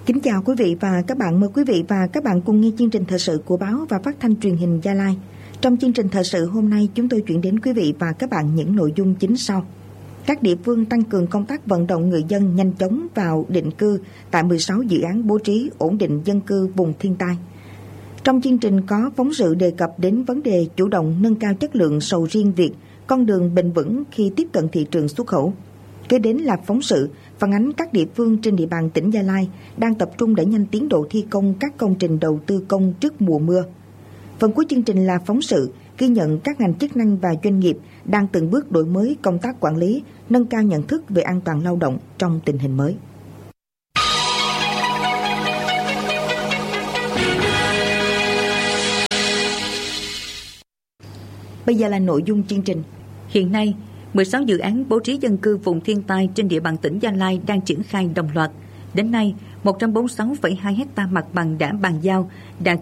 Kính chào quý vị và các bạn. Mời quý vị và các bạn cùng nghe chương trình thời sự của báo và phát thanh truyền hình Gia Lai. Trong chương trình thời sự hôm nay, chúng tôi chuyển đến quý vị và các bạn những nội dung chính sau. Các địa phương tăng cường công tác vận động người dân nhanh chóng vào định cư tại 16 dự án bố trí ổn định dân cư vùng thiên tai. Trong chương trình có phóng sự đề cập đến vấn đề chủ động nâng cao chất lượng sầu riêng Việt, con đường bền vững khi tiếp cận thị trường xuất khẩu. Kế đến là phóng sự phản ánh các địa phương trên địa bàn tỉnh Gia Lai đang tập trung đẩy nhanh tiến độ thi công các công trình đầu tư công trước mùa mưa. Phần cuối chương trình là phóng sự ghi nhận các ngành chức năng và doanh nghiệp đang từng bước đổi mới công tác quản lý, nâng cao nhận thức về an toàn lao động trong tình hình mới. Bây giờ là nội dung chương trình. Hiện nay, 16 dự án bố trí dân cư vùng thiên tai trên địa bàn tỉnh Gia Lai đang triển khai đồng loạt. Đến nay, 146,2 ha mặt bằng đã bàn giao, đạt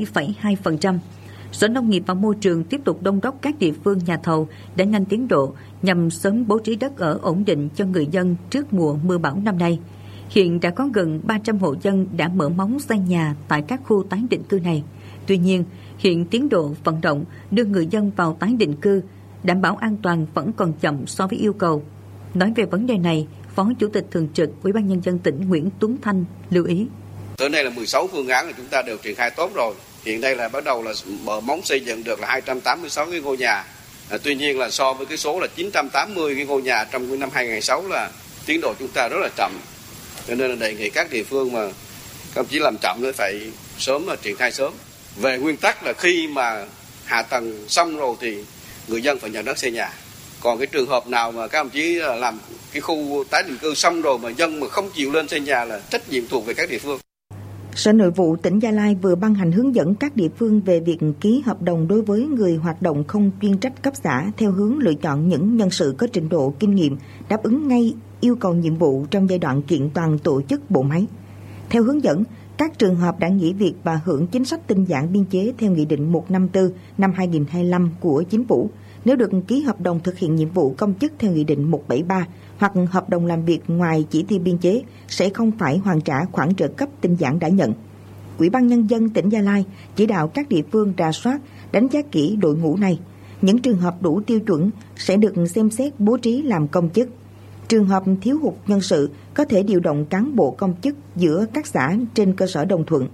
97,2%. Sở Nông nghiệp và Môi trường tiếp tục đôn đốc các địa phương nhà thầu để nhanh tiến độ nhằm sớm bố trí đất ở ổn định cho người dân trước mùa mưa bão năm nay. Hiện đã có gần 300 hộ dân đã mở móng xây nhà tại các khu tái định cư này. Tuy nhiên, hiện tiến độ vận động đưa người dân vào tái định cư đảm bảo an toàn vẫn còn chậm so với yêu cầu. Nói về vấn đề này, Phó Chủ tịch Thường trực Ủy ban Nhân dân tỉnh Nguyễn Tuấn Thanh lưu ý. Tới nay là 16 phương án là chúng ta đều triển khai tốt rồi. Hiện nay là bắt đầu là mở móng xây dựng được là 286 cái ngôi nhà. Tuy nhiên là so với cái số là 980 cái ngôi nhà trong cái năm 2006 là tiến độ chúng ta rất là chậm. Cho nên là đề nghị các địa phương mà các đồng chí làm chậm nữa phải sớm mà triển khai sớm. Về nguyên tắc là khi mà hạ tầng xong rồi thì người dân phải nhận đất xây nhà. Còn cái trường hợp nào mà các đồng chí làm cái khu tái định cư xong rồi mà dân mà không chịu lên xây nhà là trách nhiệm thuộc về các địa phương. Sở Nội vụ tỉnh Gia Lai vừa ban hành hướng dẫn các địa phương về việc ký hợp đồng đối với người hoạt động không chuyên trách cấp xã theo hướng lựa chọn những nhân sự có trình độ kinh nghiệm đáp ứng ngay yêu cầu nhiệm vụ trong giai đoạn kiện toàn tổ chức bộ máy. Theo hướng dẫn, các trường hợp đã nghỉ việc và hưởng chính sách tinh giản biên chế theo Nghị định 154 năm 2025 của Chính phủ, nếu được ký hợp đồng thực hiện nhiệm vụ công chức theo Nghị định 173 hoặc hợp đồng làm việc ngoài chỉ tiêu biên chế sẽ không phải hoàn trả khoản trợ cấp tinh giản đã nhận. Ủy ban Nhân dân tỉnh Gia Lai chỉ đạo các địa phương rà soát, đánh giá kỹ đội ngũ này. Những trường hợp đủ tiêu chuẩn sẽ được xem xét bố trí làm công chức. Trường hợp thiếu hụt nhân sự có thể điều động cán bộ công chức giữa các xã trên cơ sở đồng thuận.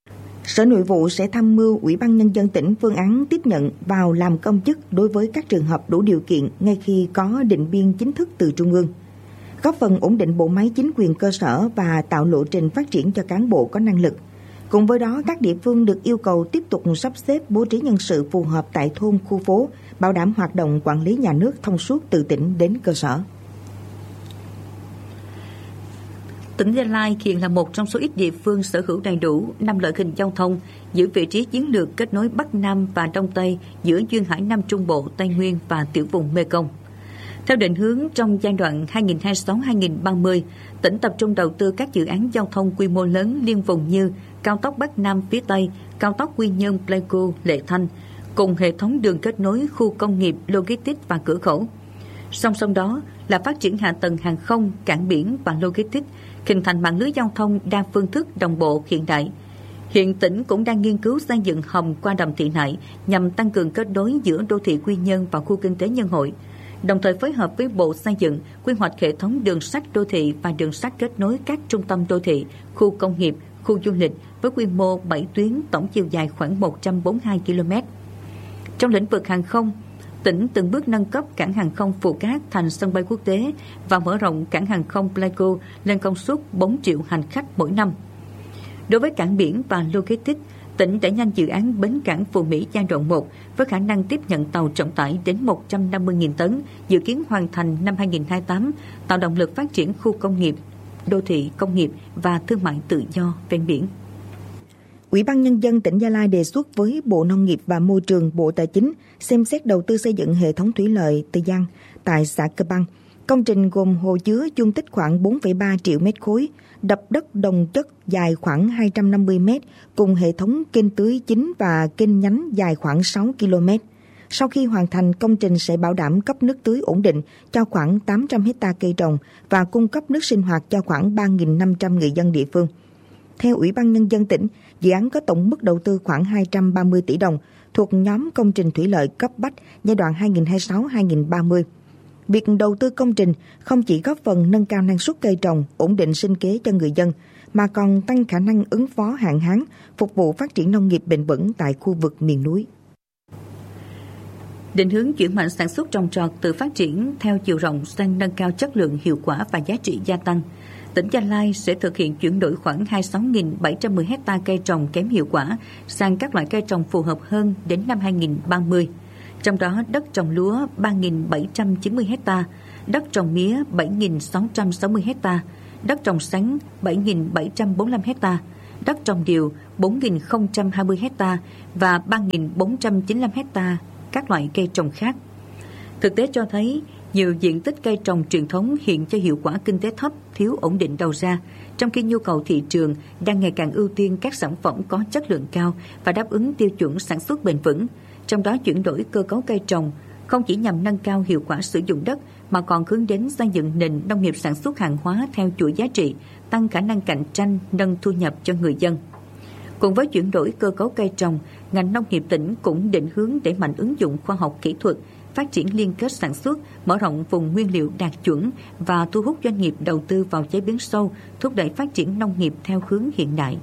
Sở Nội vụ sẽ tham mưu Ủy ban Nhân dân tỉnh phương án tiếp nhận vào làm công chức đối với các trường hợp đủ điều kiện ngay khi có định biên chính thức từ Trung ương, góp phần ổn định bộ máy chính quyền cơ sở và tạo lộ trình phát triển cho cán bộ có năng lực. Cùng với đó, các địa phương được yêu cầu tiếp tục sắp xếp bố trí nhân sự phù hợp tại thôn, khu phố, bảo đảm hoạt động quản lý nhà nước thông suốt từ tỉnh đến cơ sở. Tỉnh Gia Lai hiện là một trong số ít địa phương sở hữu đầy đủ 5 loại hình giao thông, giữ vị trí chiến lược kết nối Bắc Nam và Đông Tây giữa duyên hải Nam Trung Bộ, Tây Nguyên và tiểu vùng Mekong. Theo định hướng trong giai đoạn 2026-2030, tỉnh tập trung đầu tư các dự án giao thông quy mô lớn liên vùng như cao tốc Bắc Nam phía Tây, cao tốc Quy Nhơn - Pleiku - Lệ Thanh, cùng hệ thống đường kết nối khu công nghiệp, logistics và cửa khẩu. Song song đó là phát triển hạ tầng hàng không, cảng biển và logistics, hình thành mạng lưới giao thông đa phương thức đồng bộ hiện đại. Hiện tỉnh cũng đang nghiên cứu xây dựng hầm qua đầm Thị Nại nhằm tăng cường kết nối giữa đô thị Quy Nhơn và khu kinh tế Nhân Hội, đồng thời phối hợp với Bộ Xây dựng quy hoạch hệ thống đường sắt đô thị và đường sắt kết nối các trung tâm đô thị, khu công nghiệp, khu du lịch với quy mô 7 tuyến, tổng chiều dài khoảng 142 km. Trong lĩnh vực hàng không, tỉnh từng bước nâng cấp cảng hàng không Phù Cát thành sân bay quốc tế và mở rộng cảng hàng không Pleiku lên công suất 4 triệu hành khách mỗi năm. Đối với cảng biển và logistics, tỉnh đẩy nhanh dự án bến cảng Phú Mỹ giai đoạn 1 với khả năng tiếp nhận tàu trọng tải đến 150.000 tấn, dự kiến hoàn thành năm 2028, tạo động lực phát triển khu công nghiệp, đô thị công nghiệp và thương mại tự do ven biển. Ủy ban Nhân dân tỉnh Gia Lai đề xuất với Bộ Nông nghiệp và Môi trường, Bộ Tài chính xem xét đầu tư xây dựng hệ thống thủy lợi Từ Giang tại xã Cơ Băng. Công trình gồm hồ chứa dung tích khoảng 4,3 triệu mét khối, đập đất đồng chất dài khoảng 250 mét cùng hệ thống kênh tưới chính và kênh nhánh dài khoảng 6 km. Sau khi hoàn thành, công trình sẽ bảo đảm cấp nước tưới ổn định cho khoảng 800 hectare cây trồng và cung cấp nước sinh hoạt cho khoảng 3.500 người dân địa phương. Theo Ủy ban Nhân dân tỉnh, dự án có tổng mức đầu tư khoảng 230 tỷ đồng, thuộc nhóm công trình thủy lợi cấp bách giai đoạn 2026-2030. Việc đầu tư công trình không chỉ góp phần nâng cao năng suất cây trồng, ổn định sinh kế cho người dân, mà còn tăng khả năng ứng phó hạn hán, phục vụ phát triển nông nghiệp bền vững tại khu vực miền núi. Định hướng chuyển mạnh sản xuất trồng trọt từ phát triển theo chiều rộng sang nâng cao chất lượng, hiệu quả và giá trị gia tăng. Tỉnh Gia Lai sẽ thực hiện chuyển đổi khoảng 26.710 ha cây trồng kém hiệu quả sang các loại cây trồng phù hợp hơn đến năm 2030. Trong đó đất trồng lúa 3.790 ha, đất trồng mía 7.660 ha, đất trồng sắn 7.745 ha, đất trồng điều 4.020 ha và 3.495 ha các loại cây trồng khác. Thực tế cho thấy, nhiều diện tích cây trồng truyền thống hiện cho hiệu quả kinh tế thấp, thiếu ổn định đầu ra, trong khi nhu cầu thị trường đang ngày càng ưu tiên các sản phẩm có chất lượng cao và đáp ứng tiêu chuẩn sản xuất bền vững. Trong đó chuyển đổi cơ cấu cây trồng không chỉ nhằm nâng cao hiệu quả sử dụng đất mà còn hướng đến xây dựng nền nông nghiệp sản xuất hàng hóa theo chuỗi giá trị, tăng khả năng cạnh tranh, nâng thu nhập cho người dân. Cùng với chuyển đổi cơ cấu cây trồng, ngành nông nghiệp tỉnh cũng định hướng đẩy mạnh ứng dụng khoa học kỹ thuật, phát triển liên kết sản xuất, mở rộng vùng nguyên liệu đạt chuẩn và thu hút doanh nghiệp đầu tư vào chế biến sâu, thúc đẩy phát triển nông nghiệp theo hướng hiện đại.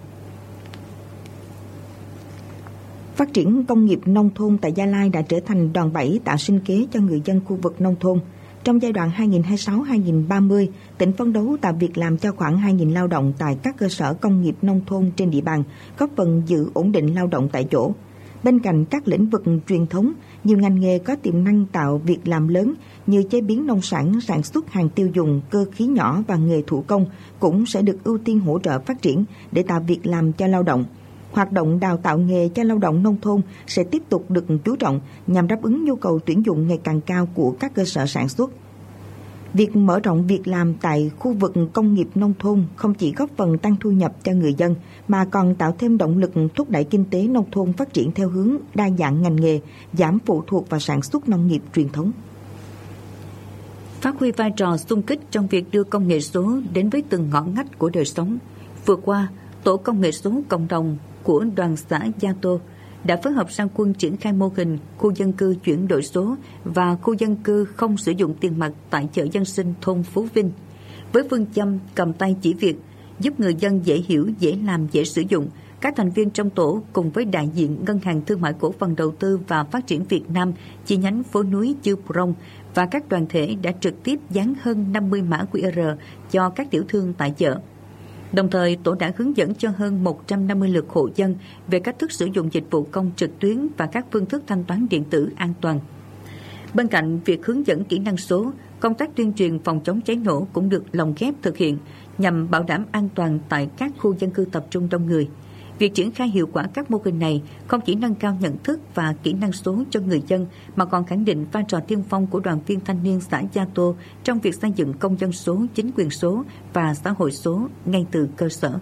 Phát triển công nghiệp nông thôn tại Gia Lai đã trở thành đòn bẩy tạo sinh kế cho người dân khu vực nông thôn. Trong giai đoạn 2026-2030, tỉnh phấn đấu tạo việc làm cho khoảng 2.000 lao động tại các cơ sở công nghiệp nông thôn trên địa bàn, góp phần giữ ổn định lao động tại chỗ. Bên cạnh các lĩnh vực truyền thống, nhiều ngành nghề có tiềm năng tạo việc làm lớn như chế biến nông sản, sản xuất hàng tiêu dùng, cơ khí nhỏ và nghề thủ công cũng sẽ được ưu tiên hỗ trợ phát triển để tạo việc làm cho lao động. Hoạt động đào tạo nghề cho lao động nông thôn sẽ tiếp tục được chú trọng nhằm đáp ứng nhu cầu tuyển dụng ngày càng cao của các cơ sở sản xuất. Việc mở rộng việc làm tại khu vực công nghiệp nông thôn không chỉ góp phần tăng thu nhập cho người dân mà còn tạo thêm động lực thúc đẩy kinh tế nông thôn phát triển theo hướng đa dạng ngành nghề, giảm phụ thuộc vào sản xuất nông nghiệp truyền thống. Phát huy vai trò xung kích trong việc đưa công nghệ số đến với từng ngõ ngách của đời sống. Vừa qua, Tổ công nghệ số cộng đồng của đoàn xã Gia Tô đã phối hợp sang quân triển khai mô hình khu dân cư chuyển đổi số và khu dân cư không sử dụng tiền mặt tại chợ dân sinh thôn Phú Vinh. Với phương châm cầm tay chỉ việc, giúp người dân dễ hiểu, dễ làm, dễ sử dụng, các thành viên trong tổ cùng với đại diện Ngân hàng Thương mại Cổ phần Đầu tư và Phát triển Việt Nam chi nhánh phố núi Chư Prong và các đoàn thể đã trực tiếp dán hơn 50 mã QR cho các tiểu thương tại chợ. Đồng thời, tổ đã hướng dẫn cho hơn 150 lượt hộ dân về cách thức sử dụng dịch vụ công trực tuyến và các phương thức thanh toán điện tử an toàn. Bên cạnh việc hướng dẫn kỹ năng số, công tác tuyên truyền phòng chống cháy nổ cũng được lồng ghép thực hiện nhằm bảo đảm an toàn tại các khu dân cư tập trung đông người. Việc triển khai hiệu quả các mô hình này không chỉ nâng cao nhận thức và kỹ năng số cho người dân mà còn khẳng định vai trò tiên phong của đoàn viên thanh niên xã Gia Tô trong việc xây dựng công dân số, chính quyền số và xã hội số ngay từ cơ sở.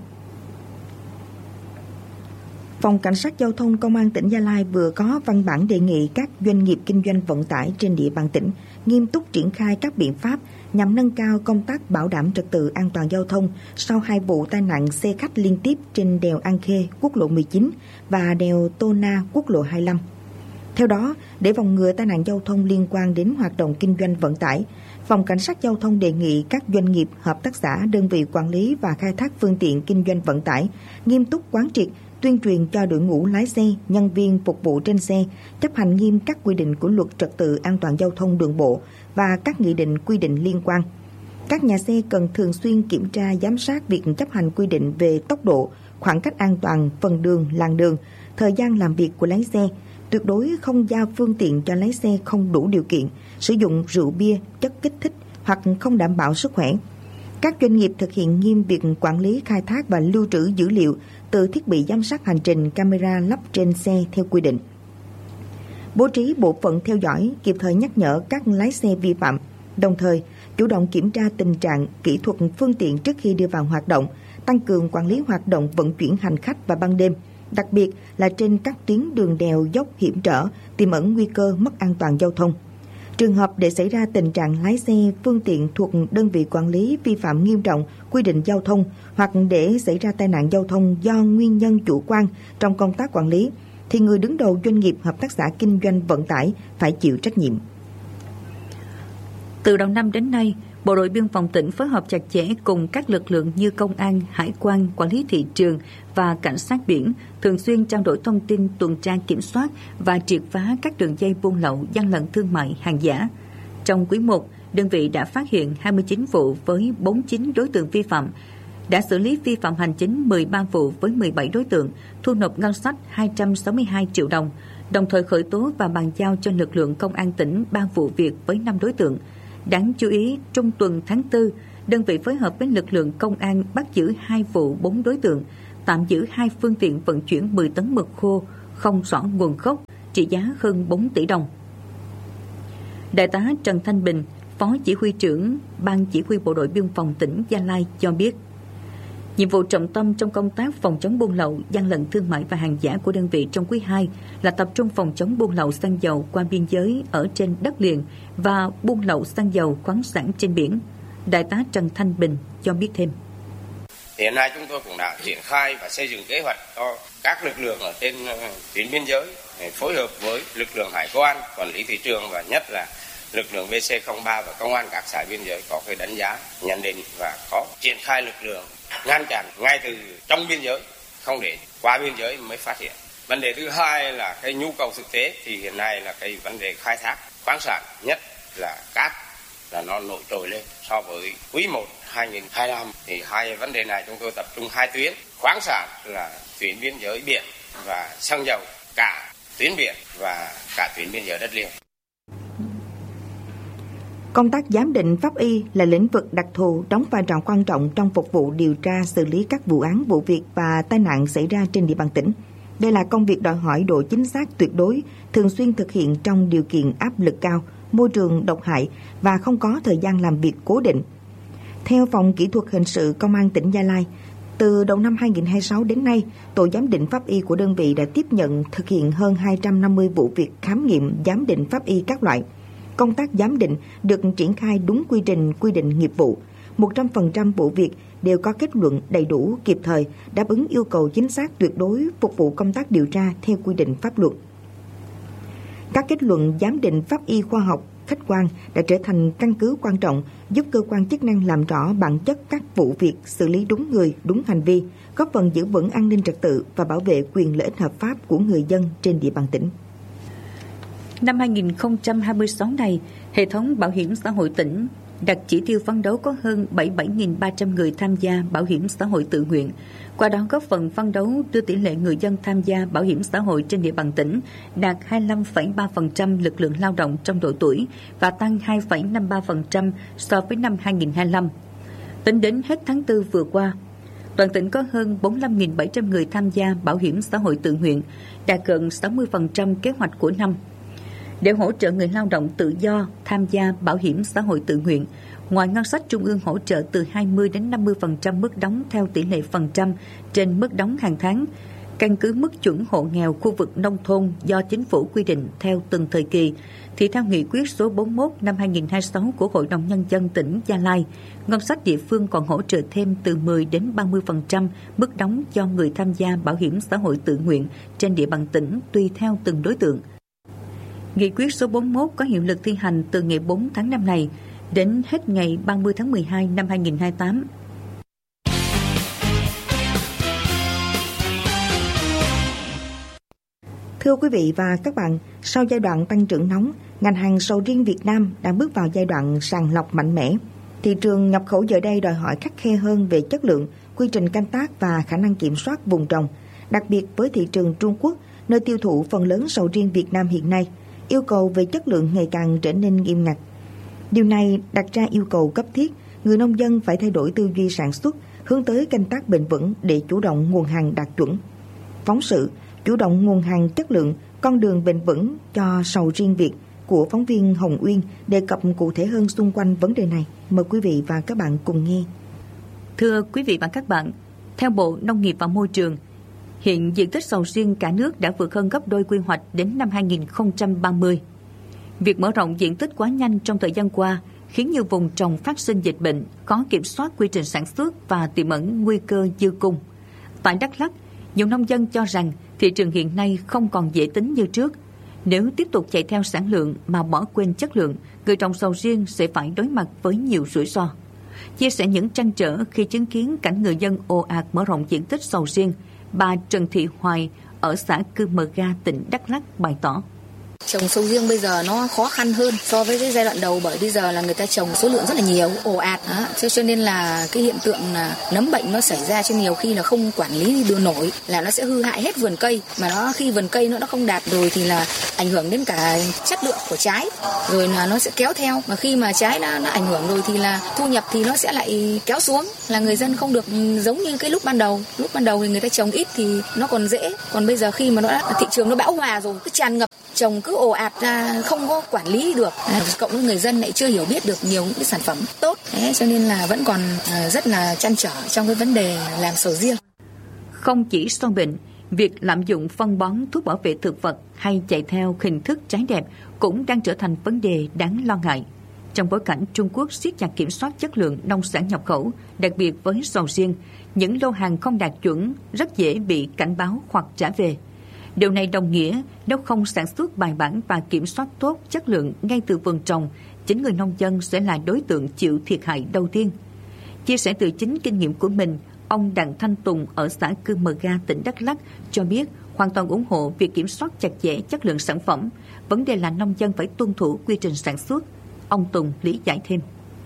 Phòng Cảnh sát Giao thông Công an tỉnh Gia Lai vừa có văn bản đề nghị các doanh nghiệp kinh doanh vận tải trên địa bàn tỉnh nghiêm túc triển khai các biện pháp nhằm nâng cao công tác bảo đảm trật tự an toàn giao thông sau 2 vụ tai nạn xe khách liên tiếp trên đèo An Khê, quốc lộ 19 và đèo Tô Na, quốc lộ 25. Theo đó, để phòng ngừa tai nạn giao thông liên quan đến hoạt động kinh doanh vận tải, Phòng Cảnh sát Giao thông đề nghị các doanh nghiệp, hợp tác xã, đơn vị quản lý và khai thác phương tiện kinh doanh vận tải nghiêm túc quán triệt, tuyên truyền cho đội ngũ lái xe, nhân viên phục vụ trên xe chấp hành nghiêm các quy định của Luật Trật tự an toàn giao thông đường bộ và các nghị định quy định liên quan. Các nhà xe cần thường xuyên kiểm tra giám sát việc chấp hành quy định về tốc độ, khoảng cách an toàn, phần đường, làn đường, thời gian làm việc của lái xe, tuyệt đối không giao phương tiện cho lái xe không đủ điều kiện, sử dụng rượu bia, chất kích thích hoặc không đảm bảo sức khỏe. Các doanh nghiệp thực hiện nghiêm việc quản lý, khai thác và lưu trữ dữ liệu từ thiết bị giám sát hành trình camera lắp trên xe theo quy định. Bố trí bộ phận theo dõi, kịp thời nhắc nhở các lái xe vi phạm, đồng thời chủ động kiểm tra tình trạng kỹ thuật phương tiện trước khi đưa vào hoạt động, tăng cường quản lý hoạt động vận chuyển hành khách vào ban đêm, đặc biệt là trên các tuyến đường đèo dốc hiểm trở, tiềm ẩn nguy cơ mất an toàn giao thông. Trường hợp để xảy ra tình trạng lái xe, phương tiện thuộc đơn vị quản lý vi phạm nghiêm trọng quy định giao thông hoặc để xảy ra tai nạn giao thông do nguyên nhân chủ quan trong công tác quản lý, thì người đứng đầu doanh nghiệp hợp tác xã kinh doanh vận tải phải chịu trách nhiệm. Từ đầu năm đến nay, Bộ đội Biên phòng tỉnh phối hợp chặt chẽ cùng các lực lượng như công an, hải quan, quản lý thị trường và cảnh sát biển thường xuyên trao đổi thông tin, tuần tra kiểm soát và triệt phá các đường dây buôn lậu, gian lận thương mại, hàng giả. Trong quý 1, đơn vị đã phát hiện 29 vụ với 49 đối tượng vi phạm, đã xử lý vi phạm hành chính 13 vụ với 17 đối tượng, thu nộp ngân sách 262 triệu đồng, đồng thời khởi tố và bàn giao cho lực lượng công an tỉnh 3 vụ việc với 5 đối tượng. Đáng chú ý, trung tuần tháng 4, đơn vị phối hợp với lực lượng công an bắt giữ 2 vụ 4 đối tượng, tạm giữ 2 phương tiện vận chuyển 10 tấn mực khô không rõ nguồn gốc, trị giá hơn 4 tỷ đồng. Đại tá Trần Thanh Bình, Phó Chỉ huy trưởng Ban Chỉ huy Bộ đội Biên phòng tỉnh Gia Lai cho biết, nhiệm vụ trọng tâm trong công tác phòng chống buôn lậu, gian lận thương mại và hàng giả của đơn vị trong quý 2 là tập trung phòng chống buôn lậu xăng dầu qua biên giới ở trên đất liền và buôn lậu xăng dầu khoáng sản trên biển. Đại tá Trần Thanh Bình cho biết thêm. Hiện nay chúng tôi cũng đã triển khai và xây dựng kế hoạch cho các lực lượng ở trên tuyến biên giới phối hợp với lực lượng hải quan, quản lý thị trường và nhất là lực lượng VC03 và công an các xã biên giới có cái đánh giá, nhận định và có triển khai lực lượng ngăn chặn ngay từ trong biên giới, không để qua biên giới mới phát hiện. Vấn đề thứ hai là cái nhu cầu thực tế thì hiện nay là cái vấn đề khai thác khoáng sản, nhất là cát là nó nổi trội lên so với quý 1 2025 thì hai vấn đề này chúng tôi tập trung 2 tuyến, khoáng sản là tuyến biên giới biển và xăng dầu cả tuyến biển và cả tuyến biên giới đất liền. Công tác giám định pháp y là lĩnh vực đặc thù đóng vai trò quan trọng trong phục vụ điều tra xử lý các vụ án, vụ việc và tai nạn xảy ra trên địa bàn tỉnh. Đây là công việc đòi hỏi độ chính xác tuyệt đối, thường xuyên thực hiện trong điều kiện áp lực cao, môi trường độc hại và không có thời gian làm việc cố định. Theo Phòng Kỹ thuật Hình sự Công an tỉnh Gia Lai, từ đầu năm 2026 đến nay, tổ giám định pháp y của đơn vị đã tiếp nhận thực hiện hơn 250 vụ việc khám nghiệm giám định pháp y các loại. Công tác giám định được triển khai đúng quy trình, quy định nghiệp vụ. 100% vụ việc đều có kết luận đầy đủ, kịp thời, đáp ứng yêu cầu chính xác tuyệt đối, phục vụ công tác điều tra theo quy định pháp luật. Các kết luận giám định pháp y khoa học, khách quan đã trở thành căn cứ quan trọng giúp cơ quan chức năng làm rõ bản chất các vụ việc, xử lý đúng người, đúng hành vi, góp phần giữ vững an ninh trật tự và bảo vệ quyền lợi ích hợp pháp của người dân trên địa bàn tỉnh. Năm 2026 này, hệ thống bảo hiểm xã hội tỉnh đặt chỉ tiêu phấn đấu có hơn 77.300 người tham gia bảo hiểm xã hội tự nguyện, qua đó góp phần phấn đấu đưa tỷ lệ người dân tham gia bảo hiểm xã hội trên địa bàn tỉnh đạt 25,3% lực lượng lao động trong độ tuổi và tăng 2,53% so với năm 2025. Tính đến hết tháng 4 vừa qua, toàn tỉnh có hơn 45.700 người tham gia bảo hiểm xã hội tự nguyện, đạt gần 60% kế hoạch của năm. Để hỗ trợ người lao động tự do tham gia bảo hiểm xã hội tự nguyện, ngoài ngân sách trung ương hỗ trợ từ 20 đến 50% mức đóng theo tỷ lệ phần trăm trên mức đóng hàng tháng, căn cứ mức chuẩn hộ nghèo khu vực nông thôn do chính phủ quy định theo từng thời kỳ, thì theo nghị quyết số 41 năm 2026 của Hội đồng Nhân dân tỉnh Gia Lai, ngân sách địa phương còn hỗ trợ thêm từ 10 đến 30% mức đóng cho người tham gia bảo hiểm xã hội tự nguyện trên địa bàn tỉnh tùy theo từng đối tượng. Nghị quyết số 41 có hiệu lực thi hành từ ngày 4 tháng 5 này đến hết ngày 30 tháng 12 năm 2028. Thưa quý vị và các bạn, sau giai đoạn tăng trưởng nóng, ngành hàng sầu riêng Việt Nam đang bước vào giai đoạn sàng lọc mạnh mẽ. Thị trường nhập khẩu giờ đây đòi hỏi khắt khe hơn về chất lượng, quy trình canh tác và khả năng kiểm soát vùng trồng. Đặc biệt với thị trường Trung Quốc, nơi tiêu thụ phần lớn sầu riêng Việt Nam hiện nay, yêu cầu về chất lượng ngày càng trở nên nghiêm ngặt. Điều này đặt ra yêu cầu cấp thiết, người nông dân phải thay đổi tư duy sản xuất, hướng tới canh tác bền vững để chủ động nguồn hàng đạt chuẩn. Phóng sự chủ động nguồn hàng chất lượng, con đường bền vững cho sầu riêng Việt của phóng viên Hồng Uyên đề cập cụ thể hơn xung quanh vấn đề này. Mời quý vị và các bạn cùng nghe. Thưa quý vị và các bạn, theo Bộ Nông nghiệp và Môi trường, hiện diện tích sầu riêng cả nước đã vượt hơn gấp đôi quy hoạch đến năm 2030. Việc mở rộng diện tích quá nhanh trong thời gian qua khiến nhiều vùng trồng phát sinh dịch bệnh, khó kiểm soát quy trình sản xuất và tiềm ẩn nguy cơ dư cung. Tại Đắk Lắk, nhiều nông dân cho rằng thị trường hiện nay không còn dễ tính như trước. Nếu tiếp tục chạy theo sản lượng mà bỏ quên chất lượng, người trồng sầu riêng sẽ phải đối mặt với nhiều rủi ro. Chia sẻ những trăn trở khi chứng kiến cảnh người dân ồ ạt mở rộng diện tích sầu riêng, bà Trần Thị Hoài ở xã Cư Mờ Ga, tỉnh Đắk Lắk bày tỏ. Trồng sầu riêng bây giờ nó khó khăn hơn so với cái giai đoạn đầu, bởi bây giờ là người ta trồng số lượng rất là nhiều, ồ ạt đó. Cho nên là cái hiện tượng là nấm bệnh nó xảy ra, cho nhiều khi là không quản lý được nổi là nó sẽ hư hại hết vườn cây, mà nó khi vườn cây nó không đạt rồi thì là ảnh hưởng đến cả chất lượng của trái, rồi là nó sẽ kéo theo, mà khi mà trái nó ảnh hưởng rồi thì là thu nhập thì nó sẽ lại kéo xuống, là người dân không được giống như cái lúc ban đầu thì người ta trồng ít thì nó còn dễ, còn bây giờ khi mà nó thị trường nó bão hòa rồi, cứ tràn ngập, trồng cứ ồ ạt ra không có quản lý được, cộng với người dân lại chưa hiểu biết được nhiều những cái sản phẩm tốt, thế cho nên là vẫn còn rất là trăn trở trong cái vấn đề làm sầu riêng. Không chỉ sâu bệnh, việc lạm dụng phân bón, thuốc bảo vệ thực vật hay chạy theo hình thức trái đẹp cũng đang trở thành vấn đề đáng lo ngại. Trong bối cảnh Trung Quốc siết chặt kiểm soát chất lượng nông sản nhập khẩu, đặc biệt với sầu riêng, những lô hàng không đạt chuẩn rất dễ bị cảnh báo hoặc trả về. Điều này đồng nghĩa nếu không sản xuất bài bản và kiểm soát tốt chất lượng ngay từ vườn trồng, chính người nông dân sẽ là đối tượng chịu thiệt hại đầu tiên. Chia sẻ từ chính kinh nghiệm của mình, ông Đặng Thanh Tùng ở xã Cư Mờ Ga, tỉnh Đắk Lắk cho biết hoàn toàn ủng hộ việc kiểm soát chặt chẽ chất lượng sản phẩm. Vấn đề là nông dân phải tuân thủ quy trình sản xuất. Ông Tùng lý giải thêm.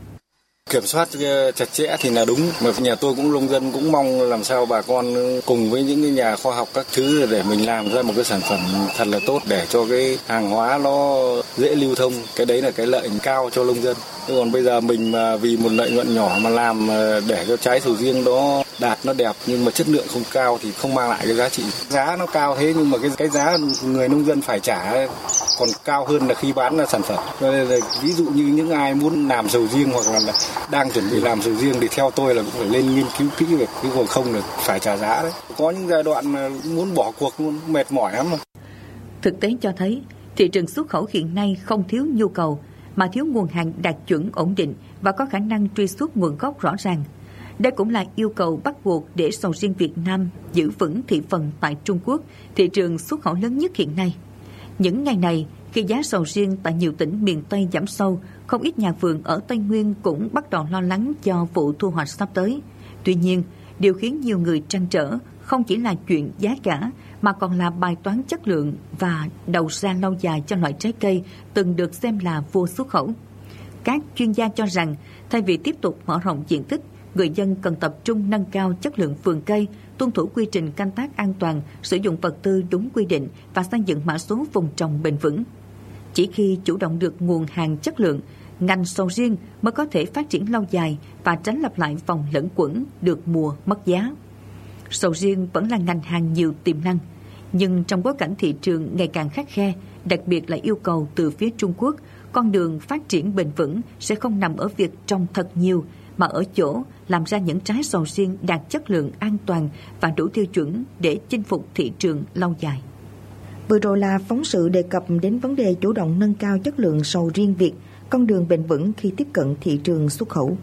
Kiểm soát chặt chẽ thì là đúng, mà nhà tôi cũng nông dân cũng mong làm sao bà con cùng với những cái nhà khoa học các thứ để mình làm ra một cái sản phẩm thật là tốt để cho cái hàng hóa nó dễ lưu thông, cái đấy là cái lợi cao cho nông dân. Thế còn bây giờ mình mà vì một lợi nhuận nhỏ mà làm để cho trái sầu riêng đó đạt nó đẹp nhưng mà chất lượng không cao thì không mang lại cái giá trị. Giá nó cao thế nhưng mà cái giá người nông dân phải trả còn cao hơn là khi bán ra sản phẩm. Cho nên là ví dụ như những ai muốn làm sầu riêng hoặc là đang chuẩn bị làm sầu riêng thì theo tôi là cũng phải lên nghiên cứu kỹ về cái còn không là phải trả giá đấy. Có những giai đoạn mà muốn bỏ cuộc luôn, mệt mỏi lắm mà. Thực tế cho thấy thị trường xuất khẩu hiện nay không thiếu nhu cầu mà thiếu nguồn hàng đạt chuẩn ổn định và có khả năng truy xuất nguồn gốc rõ ràng. Đây cũng là yêu cầu bắt buộc để sầu riêng Việt Nam giữ vững thị phần tại Trung Quốc, thị trường xuất khẩu lớn nhất hiện nay. Những ngày này, khi giá sầu riêng tại nhiều tỉnh miền Tây giảm sâu, không ít nhà vườn ở Tây Nguyên cũng bắt đầu lo lắng cho vụ thu hoạch sắp tới. Tuy nhiên, điều khiến nhiều người trăn trở không chỉ là chuyện giá cả, mà còn là bài toán chất lượng và đầu ra lâu dài cho loại trái cây từng được xem là vua xuất khẩu. Các chuyên gia cho rằng, thay vì tiếp tục mở rộng diện tích, người dân cần tập trung nâng cao chất lượng vườn cây, tuân thủ quy trình canh tác an toàn, sử dụng vật tư đúng quy định và xây dựng mã số vùng trồng bền vững. Chỉ khi chủ động được nguồn hàng chất lượng, ngành sầu riêng mới có thể phát triển lâu dài và tránh lặp lại vòng lẫn quẩn được mùa mất giá. Sầu riêng vẫn là ngành hàng nhiều tiềm năng, nhưng trong bối cảnh thị trường ngày càng khắt khe, đặc biệt là yêu cầu từ phía Trung Quốc, con đường phát triển bền vững sẽ không nằm ở việc trồng thật nhiều, mà ở chỗ làm ra những trái sầu riêng đạt chất lượng an toàn và đủ tiêu chuẩn để chinh phục thị trường lâu dài. Vừa rồi là phóng sự đề cập đến vấn đề chủ động nâng cao chất lượng sầu riêng Việt, con đường bền vững khi tiếp cận thị trường xuất khẩu.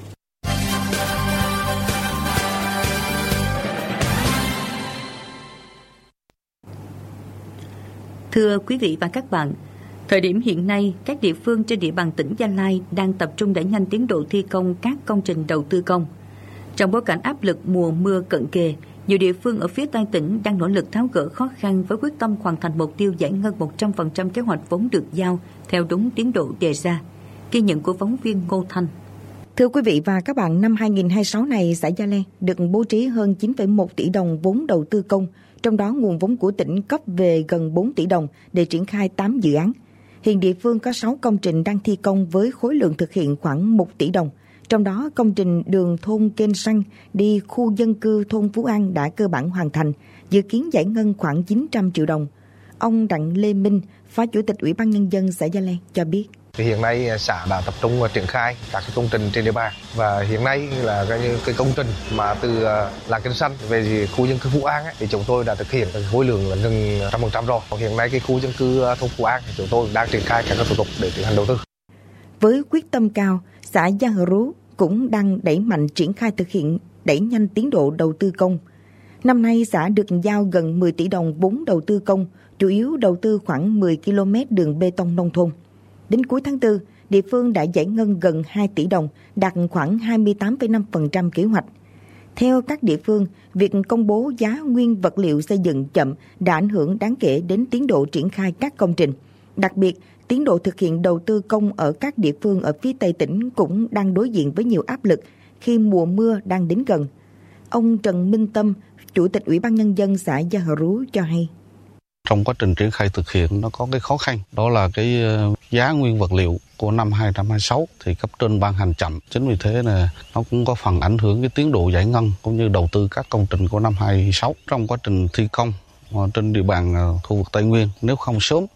Thưa quý vị và các bạn, thời điểm hiện nay, các địa phương trên địa bàn tỉnh Gia Lai đang tập trung đẩy nhanh tiến độ thi công các công trình đầu tư công. Trong bối cảnh áp lực mùa mưa cận kề, nhiều địa phương ở phía Tây tỉnh đang nỗ lực tháo gỡ khó khăn với quyết tâm hoàn thành mục tiêu giải ngân 100% kế hoạch vốn được giao theo đúng tiến độ đề ra. Ghi nhận của phóng viên Ngô Thanh. Thưa quý vị và các bạn, năm 2026 này, xã Gia Lai được bố trí hơn 9,1 tỷ đồng vốn đầu tư công, trong đó nguồn vốn của tỉnh cấp về gần 4 tỷ đồng để triển khai 8 dự án. Hiện địa phương có 6 công trình đang thi công với khối lượng thực hiện khoảng 1 tỷ đồng. Trong đó, công trình đường thôn Kênh Sanh đi khu dân cư thôn Phú An đã cơ bản hoàn thành, dự kiến giải ngân khoảng 900 triệu đồng. Ông Đặng Lê Minh, Phó Chủ tịch Ủy ban Nhân dân xã Gia Lai cho biết. Thì hiện nay xã đã tập trung triển khai các cái công trình trên địa bàn, và hiện nay là cái công trình mà từ làng Kinh Xanh về khu dân cư Phú An thì chúng tôi đã thực hiện khối lượng gần 100% rồi. Hiện nay cái khu dân cư thôn Phú An thì chúng tôi đang triển khai các thủ tục để tiến hành đầu tư. Với quyết tâm cao, xã Gia Hờ Rú cũng đang đẩy mạnh triển khai thực hiện đẩy nhanh tiến độ đầu tư công. Năm nay, xã được giao gần 10 tỷ đồng vốn đầu tư công, chủ yếu đầu tư khoảng 10 km đường bê tông nông thôn. Đến cuối tháng 4, địa phương đã giải ngân gần 2 tỷ đồng, đạt khoảng 28,5% kế hoạch. Theo các địa phương, việc công bố giá nguyên vật liệu xây dựng chậm đã ảnh hưởng đáng kể đến tiến độ triển khai các công trình. Đặc biệt, tiến độ thực hiện đầu tư công ở các địa phương ở phía Tây tỉnh cũng đang đối diện với nhiều áp lực khi mùa mưa đang đến gần. Ông Trần Minh Tâm, Chủ tịch Ủy ban Nhân dân xã Gia Hờ Rú cho hay. Trong quá trình triển khai thực hiện nó có cái khó khăn, đó là cái giá nguyên vật liệu của năm 2026 thì cấp trên ban hành chậm. Chính vì thế là nó cũng có phần ảnh hưởng cái tiến độ giải ngân cũng như đầu tư các công trình của năm 2026. Trong quá trình thi công trên địa bàn khu vực Tây Nguyên, nếu không sớm